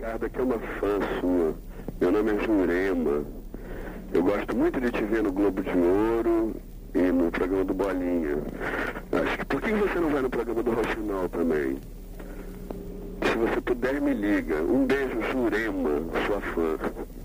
Ricardo, aqui é uma fã sua. Meu nome é Jurema. Eu gosto muito de te ver no Globo de Ouro e no programa do Bolinha. Acho que por que você não vai no programa do Roxinol também? Se você puder, me liga. Um beijo, Jurema, sua fã.